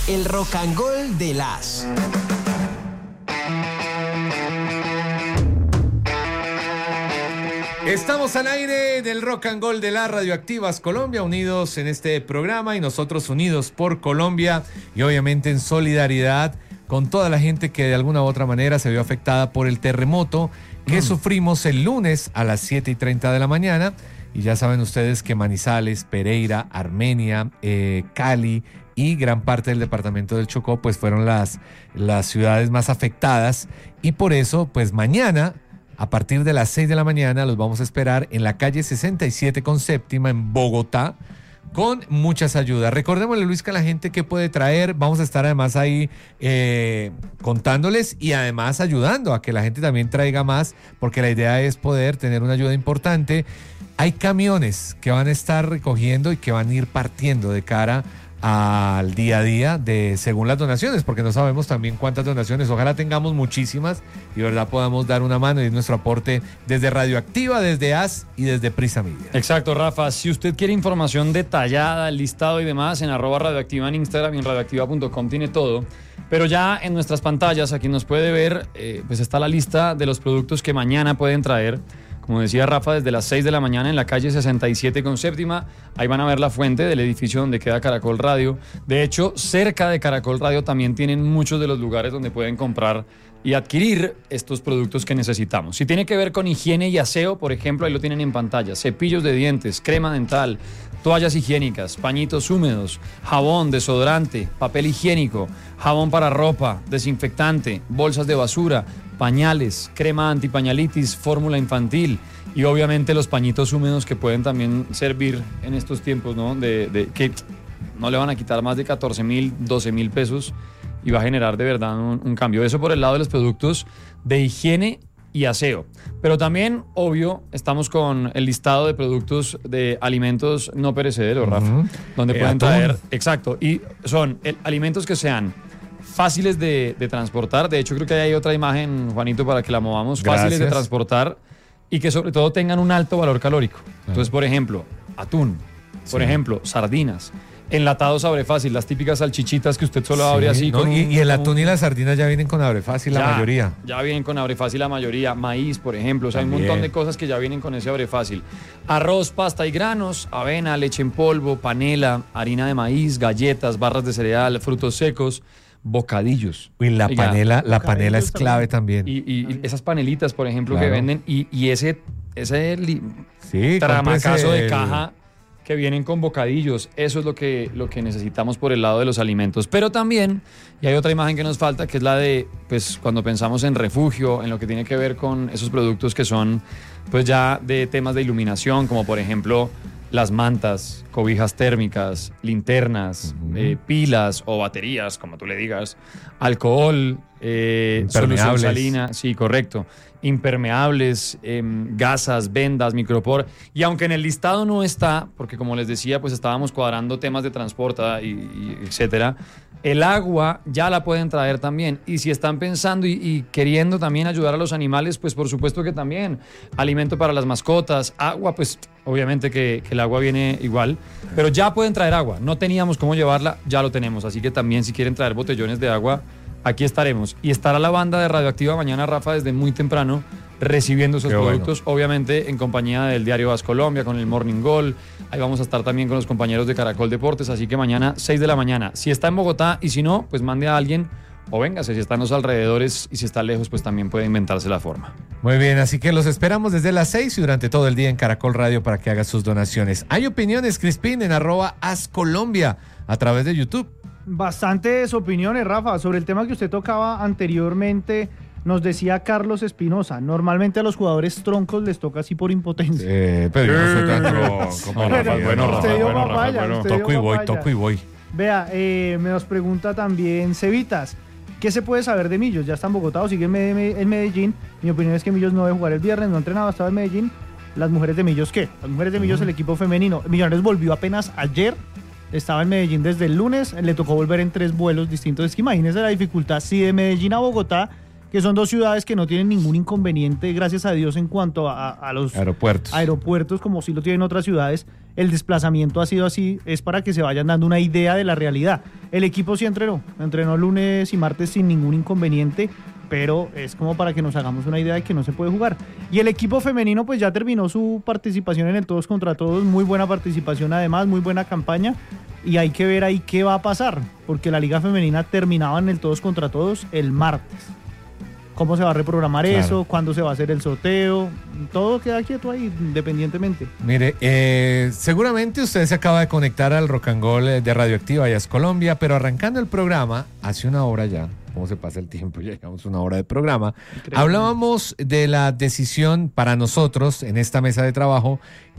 El Rock and Roll de las. Estamos al aire del Rock and Roll de las Radioactivas Colombia, unidos en este programa y nosotros unidos por Colombia y obviamente en solidaridad con toda la gente que de alguna u otra manera se vio afectada por el terremoto que sufrimos el lunes a las 7:30 de la mañana. Y ya saben ustedes que Manizales, Pereira, Armenia, Cali y gran parte del departamento del Chocó pues fueron las ciudades más afectadas, y por eso pues mañana a partir de las 6 de la mañana los vamos a esperar en la calle 67 con séptima en Bogotá con muchas ayudas. Recordémosle, Luis, que a la gente que puede traer, vamos a estar además ahí contándoles y además ayudando a que la gente también traiga más, porque la idea es poder tener una ayuda importante. Hay camiones que van a estar recogiendo y que van a ir partiendo de cara al día a día según las donaciones, porque no sabemos también cuántas donaciones. Ojalá tengamos muchísimas y de verdad podamos dar una mano y nuestro aporte desde Radioactiva, desde AS y desde Prisa Media. Exacto, Rafa. Si usted quiere información detallada, el listado y demás, en @radioactiva en Instagram y en radioactiva.com tiene todo. Pero ya en nuestras pantallas, aquí nos puede ver, pues está la lista de los productos que mañana pueden traer. Como decía Rafa, desde las 6 de la mañana en la calle 67 con séptima, ahí van a ver la fuente del edificio donde queda Caracol Radio. De hecho, cerca de Caracol Radio también tienen muchos de los lugares donde pueden comprar y adquirir estos productos que necesitamos. Si tiene que ver con higiene y aseo, por ejemplo, ahí lo tienen en pantalla: cepillos de dientes, crema dental, toallas higiénicas, pañitos húmedos, jabón, desodorante, papel higiénico, jabón para ropa, desinfectante, bolsas de basura, pañales, crema antipañalitis, fórmula infantil y obviamente los pañitos húmedos que pueden también servir en estos tiempos, ¿no? Que no le van a quitar más de 14.000, 12.000 pesos y va a generar de verdad un cambio. Eso por el lado de los productos de higiene y aseo. Pero también, obvio, estamos con el listado de productos de alimentos no perecederos, Rafa, donde pueden traer, exacto, y son alimentos que sean fáciles de transportar. De hecho, creo que hay otra imagen, Juanito, para que la movamos. Gracias. Fáciles de transportar y que sobre todo tengan un alto valor calórico. Entonces, por ejemplo, atún, por ejemplo, sardinas, enlatados Abre Fácil, las típicas salchichitas que usted solo abre así. No, y el atún y las sardinas ya vienen con Abre Fácil la mayoría. Ya vienen con Abre Fácil la mayoría. Maíz, por ejemplo. O sea, También. hay un montón de cosas que ya vienen con ese Abre Fácil. Arroz, pasta y granos, avena, leche en polvo, panela, harina de maíz, galletas, barras de cereal, frutos secos, bocadillos. Y la Oiga, panela es clave también. Y esas panelitas, por ejemplo, Claro. que venden, y ese Sí, tramacazo cómprese de caja que vienen con bocadillos. Eso es lo que necesitamos por el lado de los alimentos. Pero también, y hay otra imagen que nos falta, que es la de, pues, cuando pensamos en refugio, en lo que tiene que ver con esos productos que son, pues, ya de temas de iluminación, como por ejemplo las mantas, cobijas térmicas, linternas, pilas o baterías, como tú le digas, alcohol, solución salina, sí, correcto, impermeables, gasas, vendas, micropor. Y aunque en el listado no está, porque como les decía, pues estábamos cuadrando temas de transporte y etcétera, el agua ya la pueden traer también. Y si están pensando y queriendo también ayudar a los animales, pues por supuesto que también. Alimento para las mascotas, agua, pues obviamente que el agua viene igual. Pero ya pueden traer agua. No teníamos cómo llevarla, ya lo tenemos. Así que también si quieren traer botellones de agua, aquí estaremos. Y estará la banda de Radioactiva mañana, Rafa, desde muy temprano, recibiendo esos productos, obviamente en compañía del diario AS Colombia, con el Morning Goal. Ahí vamos a estar también con los compañeros de Caracol Deportes, así que mañana 6 de la mañana. Si está en Bogotá y si no, pues mande a alguien o véngase. Si está en los alrededores y si está lejos, pues también puede inventarse la forma. Muy bien, así que los esperamos desde las 6 y durante todo el día en Caracol Radio para que haga sus donaciones. Hay opiniones, Crispín, en @AsColombia a través de YouTube. Bastantes opiniones, Rafa, sobre el tema que usted tocaba anteriormente. Nos decía Carlos Espinosa, normalmente a los jugadores troncos les toca así por impotencia. Pero yo no soy tan tronco. Usted dio papaya, usted dio Toco y voy. Vea, me nos pregunta también Cevitas, ¿qué se puede saber de Millos? ¿Ya está en Bogotá o sigue en Medellín? Mi opinión es que Millos no debe jugar el viernes, no ha entrenado, estaba en Medellín. ¿Las mujeres de Millos qué? Las mujeres de Millos, el equipo femenino. Millonarios volvió apenas ayer, estaba en Medellín desde el lunes, le tocó volver en 3 vuelos distintos. Es que imagínense la dificultad, si de Medellín a Bogotá, que son 2 ciudades que no tienen ningún inconveniente, gracias a Dios, en cuanto a los aeropuertos, como sí lo tienen otras ciudades, el desplazamiento ha sido así, es para que se vayan dando una idea de la realidad. El equipo sí entrenó lunes y martes sin ningún inconveniente, pero es como para que nos hagamos una idea de que no se puede jugar. Y el equipo femenino pues ya terminó su participación en el todos contra todos, muy buena participación además, muy buena campaña, y hay que ver ahí qué va a pasar, porque la liga femenina terminaba en el todos contra todos el martes. ¿Cómo se va a reprogramar eso? ¿Cuándo se va a hacer el sorteo? Todo queda quieto ahí, independientemente. Mire, seguramente usted se acaba de conectar al Rock and Roll de Radioactiva Jazz Colombia, pero arrancando el programa, hace una hora ya, ¿cómo se pasa el tiempo? Ya llevamos una hora de programa. Increíble. Hablábamos de la decisión para nosotros en esta mesa de trabajo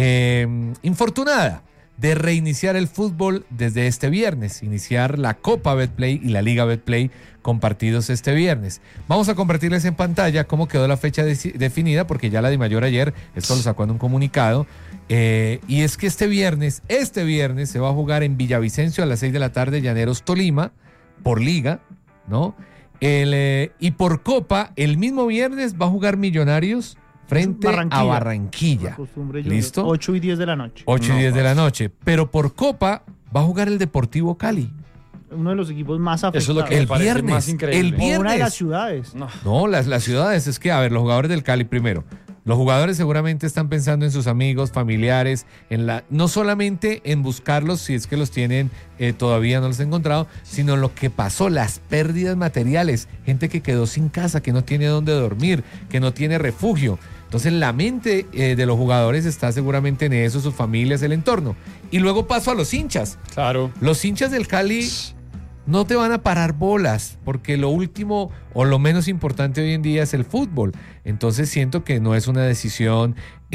infortunada de reiniciar el fútbol desde este viernes, iniciar la Copa Betplay y la Liga Betplay con partidos este viernes. Vamos a compartirles en pantalla cómo quedó la fecha definida, porque ya la DIMAYOR ayer, esto lo sacó en un comunicado, y es que este viernes se va a jugar en Villavicencio a las 6 de la tarde, Llaneros Tolima, por Liga, ¿no? Y por Copa, el mismo viernes va a jugar Millonarios frente a Barranquilla. ¿Listo? 8 y 10 de la noche. 8 y 10 de la noche. Pero por Copa va a jugar el Deportivo Cali. Uno de los equipos más afectados. Eso es lo que me parece más increíble. El viernes. Una de las ciudades. No, las ciudades. Es que, a ver, los jugadores del Cali primero. Los jugadores seguramente están pensando en sus amigos, familiares, no solamente en buscarlos si es que los tienen, todavía no los han encontrado, sino en lo que pasó, las pérdidas materiales, gente que quedó sin casa, que no tiene dónde dormir, que no tiene refugio. Entonces la mente de los jugadores está seguramente en eso, sus familias, el entorno. Y luego paso a los hinchas. Claro. Los hinchas del Cali no te van a parar bolas, porque lo último o lo menos importante hoy en día es el fútbol. Entonces siento que no es una decisión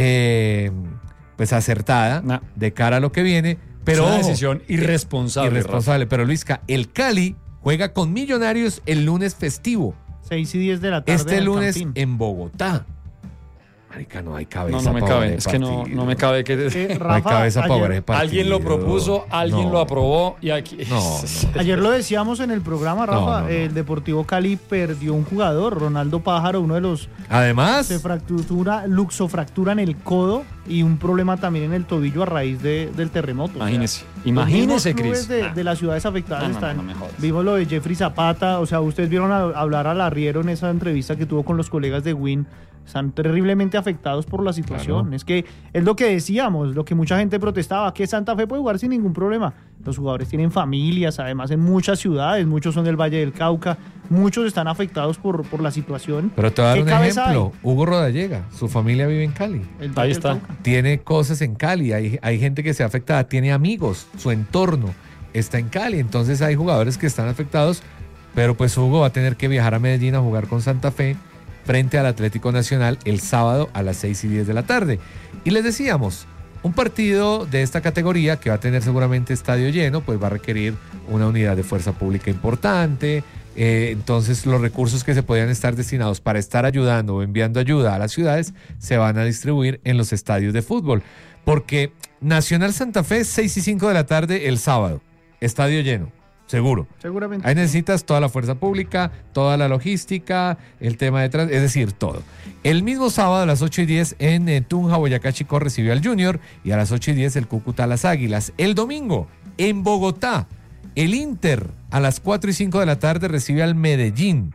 pues acertada de cara a lo que viene. Pero es una decisión irresponsable. Pero Luisca, el Cali juega con Millonarios el lunes festivo. 6 y 10 de la tarde. Este lunes Campín. en Bogotá. Marica, no hay cabeza. No me cabe. Es que no me cabe que... Rafa, no hay cabeza para ver el partido. Alguien lo propuso, alguien lo aprobó y aquí... Ayer lo decíamos en el programa, Rafa. El Deportivo Cali perdió un jugador, Ronaldo Pájaro, uno de los... Además... Se luxofractura en el codo y un problema también en el tobillo a raíz del terremoto. Imagínese, Cris. De las ciudades afectadas están... Vimos lo de Jeffrey Zapata, o sea, ustedes vieron hablar al arriero en esa entrevista que tuvo con los colegas de Win. Están terriblemente afectados por la situación. Claro. Es que es lo que decíamos, lo que mucha gente protestaba, que Santa Fe puede jugar sin ningún problema. Los jugadores tienen familias, además en muchas ciudades, muchos son del Valle del Cauca, muchos están afectados por la situación. Pero te voy a dar un ejemplo, Hugo Rodallega, su familia vive en Cali. Ahí está. Tiene cosas en Cali, hay gente que se afecta, tiene amigos, su entorno está en Cali, entonces hay jugadores que están afectados, pero pues Hugo va a tener que viajar a Medellín a jugar con Santa Fe frente al Atlético Nacional el sábado a las 6 y 10 de la tarde. Y les decíamos, un partido de esta categoría que va a tener seguramente estadio lleno, pues va a requerir una unidad de fuerza pública importante. Entonces los recursos que se podían estar destinados para estar ayudando o enviando ayuda a las ciudades se van a distribuir en los estadios de fútbol. Porque Nacional Santa Fe, 6 y 5 de la tarde el sábado, estadio lleno. Seguro. Seguramente. Ahí necesitas toda la fuerza pública, toda la logística, el tema de es decir, todo. El mismo sábado a las 8 y 10 en Tunja, Boyacá Chico recibió al Junior y a las 8 y 10 el Cúcuta a las Águilas. El domingo en Bogotá, el Inter a las 4 y 5 de la tarde recibe al Medellín.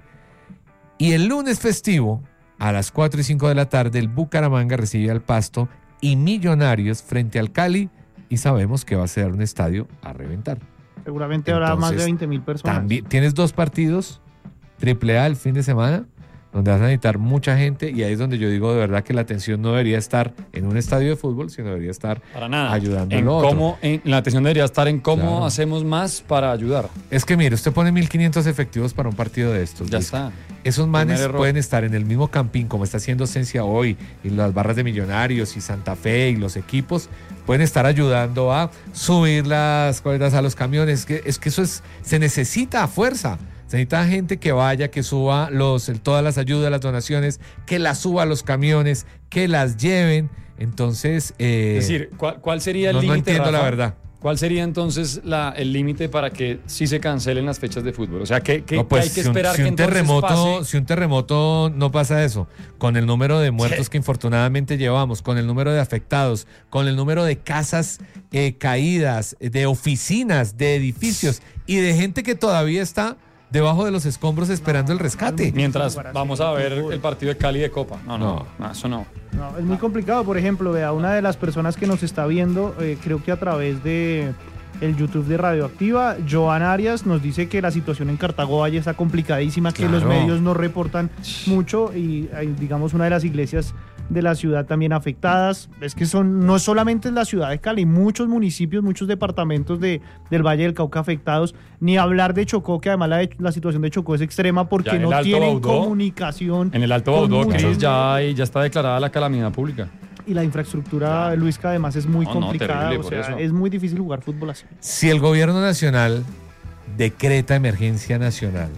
Y el lunes festivo a las 4 y 5 de la tarde el Bucaramanga recibe al Pasto y Millonarios frente al Cali y sabemos que va a ser un estadio a reventar. Seguramente habrá más de 20,000 personas. También tienes 2 partidos AAA el fin de semana donde vas a necesitar mucha gente y ahí es donde yo digo de verdad que la atención no debería estar en un estadio de fútbol, sino debería estar ayudando a lo otro. La atención debería estar en cómo hacemos más para ayudar. Es que mire, usted pone 1.500 efectivos para un partido de estos. Ya está. Esos manes pueden estar en el mismo campín como está haciendo Esencia hoy y las barras de Millonarios y Santa Fe y los equipos pueden estar ayudando a subir las cuerdas a los camiones. Es que eso se necesita a fuerza. Se necesita gente que vaya, que suba todas las ayudas, las donaciones, que las suba a los camiones, que las lleven. Entonces... es decir, ¿cuál sería el límite, No entiendo Rafa? la verdad. ¿Cuál sería entonces el límite para que sí se cancelen las fechas de fútbol? O sea, ¿qué No, pues, hay que esperar si que un entonces terremoto, pase? si un terremoto no pasa eso, con el número de muertos que infortunadamente llevamos, con el número de afectados, con el número de casas caídas, de oficinas, de edificios y de gente que todavía está debajo de los escombros esperando el rescate. Mientras vamos a ver el partido de Cali de Copa. No, eso no. No, es muy complicado. Por ejemplo, vea, una de las personas que nos está viendo, creo que a través de el YouTube de Radioactiva, Joan Arias nos dice que la situación en Cartago Valle está complicadísima, que los medios no reportan mucho y hay, digamos, una de las iglesias de la ciudad también afectadas. Es que no es solamente la ciudad de Cali, muchos municipios, muchos departamentos del Valle del Cauca afectados, ni hablar de Chocó, que además la situación de Chocó es extrema porque no tienen comunicación. En el Alto Baudó, Cris, ya está declarada la calamidad pública. Y la infraestructura, Luis, que además es muy complicada, terrible, o sea, eso. es muy difícil jugar fútbol así. Si el gobierno nacional decreta emergencia nacional,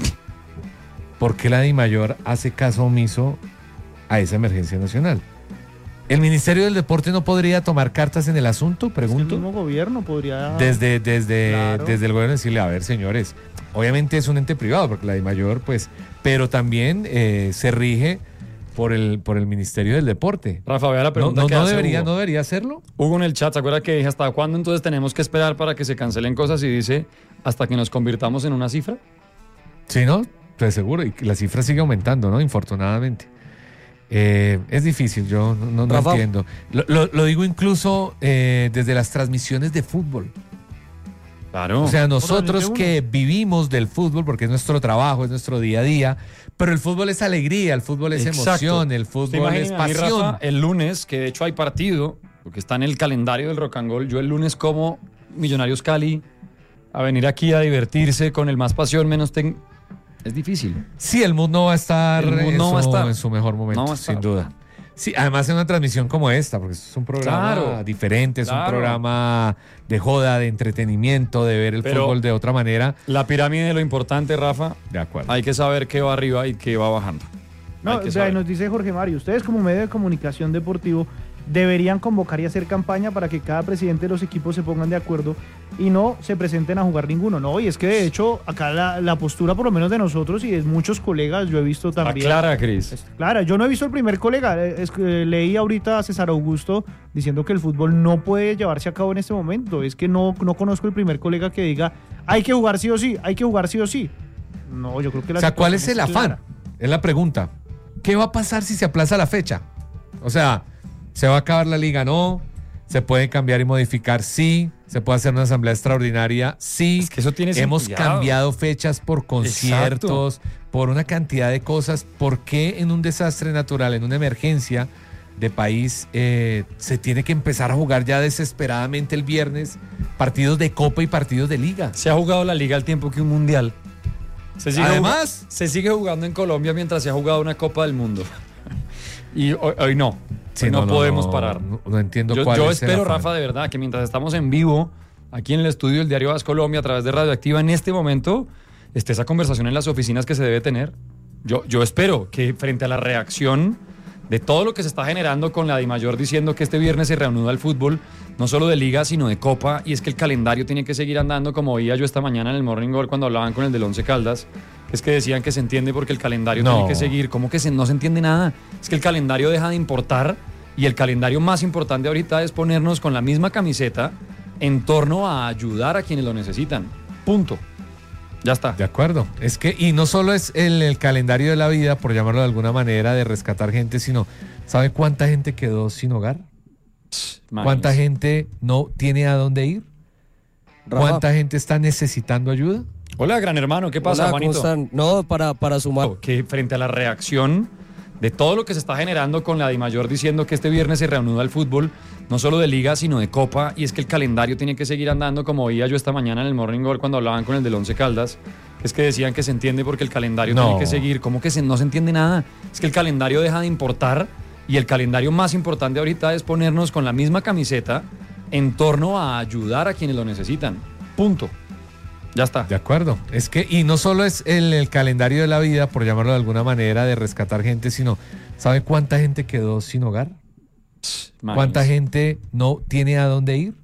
¿por qué la DIMAYOR hace caso omiso a esa emergencia nacional? ¿El Ministerio del Deporte no podría tomar cartas en el asunto? Pregunto. El mismo gobierno podría... Desde Claro. el gobierno decirle, a ver, señores, obviamente es un ente privado, porque la DIMAYOR, pues, pero también se rige por el Ministerio del Deporte. Rafa, vea la pregunta que ¿No hace debería, Hugo. ¿No debería hacerlo? Hugo en el chat, ¿se acuerda que dije hasta cuándo entonces tenemos que esperar para que se cancelen cosas? Y dice, hasta que nos convirtamos en una cifra. Sí, ¿no? Pues seguro, y la cifra sigue aumentando, ¿no? Infortunadamente. Es difícil, yo no entiendo. Lo digo incluso desde las transmisiones de fútbol. Claro. O sea, nosotros que vivimos del fútbol, porque es nuestro trabajo, es nuestro día a día, pero el fútbol es alegría, el fútbol es emoción, el fútbol es pasión. Rafa, el lunes, que de hecho hay partido, porque está en el calendario del Rock and Roll, yo el lunes como Millonarios Cali a venir aquí a divertirse con el más pasión, menos es difícil. Sí, el mundo va a estar, en su mejor momento, No va a estar. sin duda. Sí, además en una transmisión como esta, porque es un programa diferente, es un programa de joda, de entretenimiento, de ver el fútbol de otra manera. La pirámide de lo importante, Rafa, de acuerdo. Hay que saber qué va arriba y qué va bajando. No, o sea, nos dice Jorge Mario, ustedes como medio de comunicación deportivo deberían convocar y hacer campaña para que cada presidente de los equipos se pongan de acuerdo y no se presenten a jugar ninguno. No, y es que de hecho acá la postura por lo menos de nosotros y de muchos colegas, yo he visto también. Clara, Cris. Clara, yo no he visto el primer colega, leí ahorita a César Augusto diciendo que el fútbol no puede llevarse a cabo en este momento. Es que no conozco el primer colega que diga hay que jugar sí o sí, hay que jugar sí o sí. No, yo creo que o sea, ¿cuál es el afán? Es la pregunta. ¿Qué va a pasar si se aplaza la fecha? O sea, ¿se va a acabar la liga? No. ¿Se puede cambiar y modificar? Sí. ¿Se puede hacer una asamblea extraordinaria? Sí. Es que eso tiene Hemos sentido. cambiado fechas por conciertos, por una cantidad de cosas. ¿Por qué en un desastre natural, en una emergencia de país, se tiene que empezar a jugar ya desesperadamente el viernes partidos de Copa y partidos de Liga? Se ha jugado la liga al tiempo que un mundial. Además, se sigue jugando en Colombia mientras se ha jugado una Copa del Mundo. Y hoy no. Sí, no podemos parar. No entiendo cuál Yo es el espero, afán. Rafa, de verdad, que mientras estamos en vivo, aquí en el estudio del Diario Vas Colombia, a través de Radioactiva, en este momento, esté esa conversación en las oficinas que se debe tener. Yo espero que frente a la reacción de todo lo que se está generando con la DIMAYOR diciendo que este viernes se reanuda el fútbol, no solo de Liga, sino de Copa, y es que el calendario tiene que seguir andando, como oía yo esta mañana en el Morning Call cuando hablaban con el del Once Caldas, es que decían que se entiende porque el calendario tiene que seguir. ¿Cómo que no se entiende nada? Es que el calendario deja de importar y el calendario más importante ahorita es ponernos con la misma camiseta en torno a ayudar a quienes lo necesitan. Punto. Ya está. De acuerdo. Es que, y no solo es el calendario de la vida, por llamarlo de alguna manera, de rescatar gente, sino, ¿sabe cuánta gente quedó sin hogar? ¿Cuánta gente no tiene a dónde ir? Rafa. ¿Cuánta gente está necesitando ayuda? Hola, gran hermano, ¿qué pasa, Hola, Juanito? ¿cómo están? No, para sumar. Que frente a la reacción de todo lo que se está generando con la DIMAYOR diciendo que este viernes se reanuda el fútbol, no solo de Liga, sino de Copa, y es que el calendario tiene que seguir andando, como oía yo esta mañana en el Morning Call cuando hablaban con el del Once Caldas, es que decían que se entiende porque el calendario tiene que seguir. ¿Cómo que no se entiende nada? Es que el calendario deja de importar y el calendario más importante ahorita es ponernos con la misma camiseta en torno a ayudar a quienes lo necesitan. Punto. Ya está. De acuerdo. Es que, y no solo es el calendario de la vida, por llamarlo de alguna manera, de rescatar gente, sino, ¿sabe cuánta gente quedó sin hogar? ¿Cuánta gente no tiene a dónde ir?